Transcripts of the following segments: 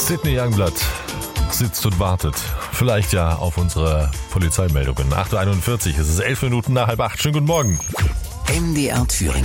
Sydney Youngblood sitzt und wartet. Vielleicht ja auf unsere Polizeimeldungen. 8.41 Uhr, es ist 11 Minuten nach 7:30. Schönen guten Morgen. MDR Thüringen.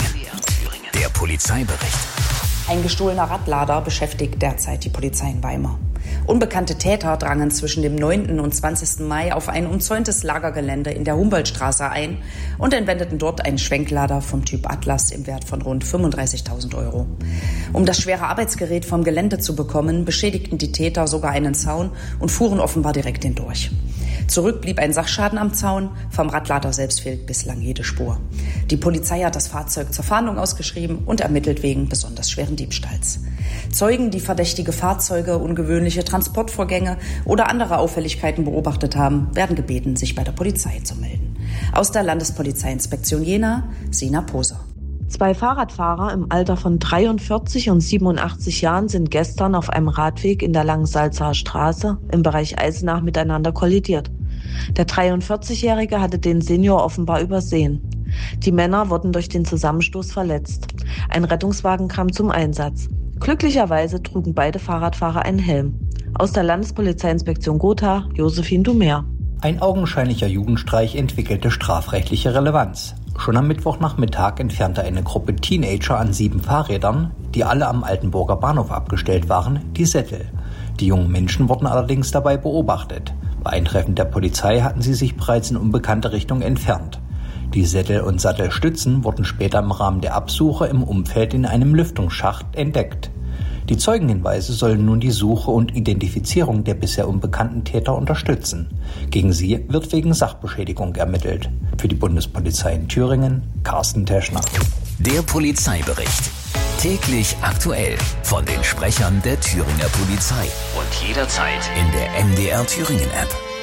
Der Polizeibericht. Ein gestohlener Radlader beschäftigt derzeit die Polizei in Weimar. Unbekannte Täter drangen zwischen dem 9. und 20. Mai auf ein umzäuntes Lagergelände in der Humboldtstraße ein und entwendeten dort einen Schwenklader vom Typ Atlas im Wert von rund 35.000 €. Um das schwere Arbeitsgerät vom Gelände zu bekommen, beschädigten die Täter sogar einen Zaun und fuhren offenbar direkt hindurch. Zurück blieb ein Sachschaden am Zaun, vom Radlader selbst fehlt bislang jede Spur. Die Polizei hat das Fahrzeug zur Fahndung ausgeschrieben und ermittelt wegen besonders schweren Diebstahls. Zeugen, die verdächtige Fahrzeuge, ungewöhnliche Transportvorgänge oder andere Auffälligkeiten beobachtet haben, werden gebeten, sich bei der Polizei zu melden. Aus der Landespolizeiinspektion Jena, Sina Poser. 2 Fahrradfahrer im Alter von 43 und 87 Jahren sind gestern auf einem Radweg in der Langensalzaer Straße im Bereich Eisenach miteinander kollidiert. Der 43-Jährige hatte den Senior offenbar übersehen. Die Männer wurden durch den Zusammenstoß verletzt. Ein Rettungswagen kam zum Einsatz. Glücklicherweise trugen beide Fahrradfahrer einen Helm. Aus der Landespolizeiinspektion Gotha, Josephine Dumer. Ein augenscheinlicher Jugendstreich entwickelte strafrechtliche Relevanz. Schon am Mittwochnachmittag entfernte eine Gruppe Teenager an 7 Fahrrädern, die alle am Altenburger Bahnhof abgestellt waren, die Sättel. Die jungen Menschen wurden allerdings dabei beobachtet. Bei Eintreffen der Polizei hatten sie sich bereits in unbekannte Richtung entfernt. Die Sättel und Sattelstützen wurden später im Rahmen der Absuche im Umfeld in einem Lüftungsschacht entdeckt. Die Zeugenhinweise sollen nun die Suche und Identifizierung der bisher unbekannten Täter unterstützen. Gegen sie wird wegen Sachbeschädigung ermittelt. Für die Bundespolizei in Thüringen, Carsten Teschner. Der Polizeibericht. Täglich aktuell von den Sprechern der Thüringer Polizei. Und jederzeit in der MDR Thüringen App.